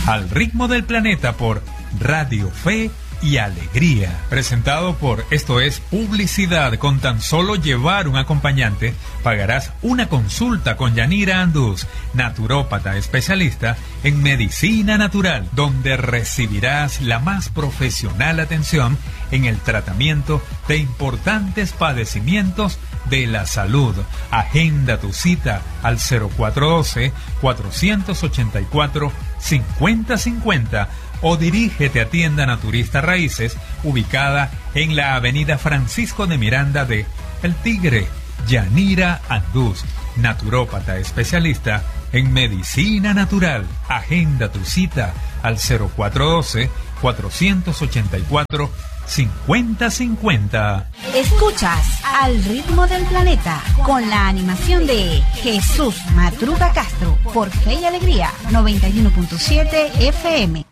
Al ritmo del planeta por Radio Fe y Alegría. Presentado por Esto es Publicidad. Con tan solo llevar un acompañante, pagarás una consulta con Yanira Andús, naturópata especialista en medicina natural, donde recibirás la más profesional atención en el tratamiento de importantes padecimientos de la salud. Agenda tu cita al 0412-484-5050 o dirígete a Tienda Naturista Raíces, ubicada en la avenida Francisco de Miranda de El Tigre. Yanira Andús, naturópata especialista en medicina natural. Agenda tu cita al 0412-484-5050. Escuchas Al ritmo del planeta con la animación de Jesús Matruga Castro por Fe y Alegría 91.7 FM.